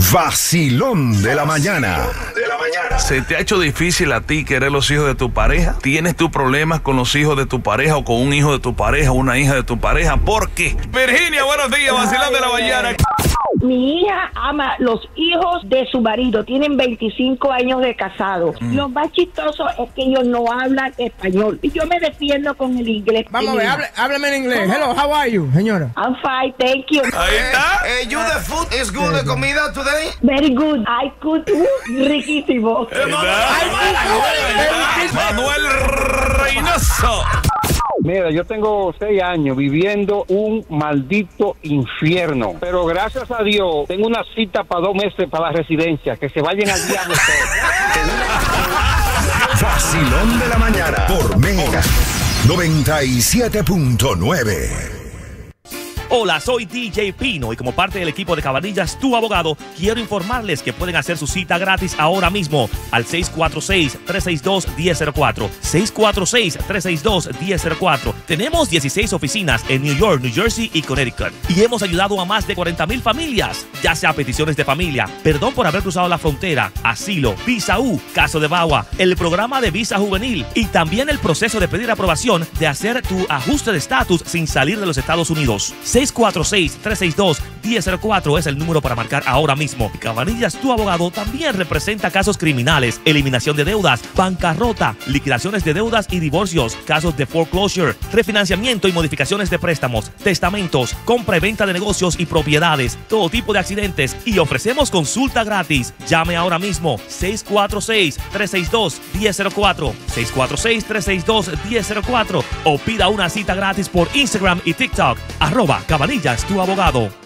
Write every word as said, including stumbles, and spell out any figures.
Vacilón de la mañana. ¿Se te ha hecho difícil a ti querer los hijos de tu pareja? ¿Tienes tú problemas con los hijos de tu pareja o con un hijo de tu pareja o una hija de tu pareja? ¿Por qué? Virginia, buenos días, Vacilón de la mañana. Mi hija ama los hijos de su marido, tienen veinticinco años de casado. Mm. Lo más chistoso es que ellos no hablan español y yo me defiendo con el inglés. Vamos a ver, hable, háblame en inglés. Hello, how are you, señora? I'm fine, thank you. Ahí está. Eh, you the food is good, the comida today? Very good, I could, uh, riquísimo. Manuel Reynoso. Mira, yo tengo seis años viviendo un maldito infierno, pero gracias a Dios tengo una cita para dos meses para la residencia, que se vayan al diablo todos. Vacilón de la mañana por Mega noventa y siete punto nueve. Hola, soy D J Pino y como parte del equipo de Cabanillas, tu abogado, quiero informarles que pueden hacer su cita gratis ahora mismo al seis cuatro seis, tres seis dos, uno cero cero cuatro. seis cuatro seis, tres seis dos, uno cero cero cuatro. Tenemos dieciséis oficinas en New York, New Jersey y Connecticut y hemos ayudado a más de cuarenta mil familias, ya sea peticiones de familia, perdón por haber cruzado la frontera, asilo, visa U, caso de V A W A, el programa de visa juvenil y también el proceso de pedir aprobación de hacer tu ajuste de estatus sin salir de los Estados Unidos. seis cuatro seis, tres seis dos, uno cero cero cuatro es el número para marcar ahora mismo. Cabanillas, tu abogado, también representa casos criminales, eliminación de deudas, bancarrota, liquidaciones de deudas y divorcios, casos de foreclosure, refinanciamiento y modificaciones de préstamos, testamentos, compra y venta de negocios y propiedades, todo tipo de accidentes y ofrecemos consulta gratis. Llame ahora mismo seis cuatro seis, tres seis dos, uno cero cero cuatro, seis cuatro seis, tres seis dos, uno cero cero cuatro o pida una cita gratis por Instagram y TikTok, arroba Cabanillas, tu abogado.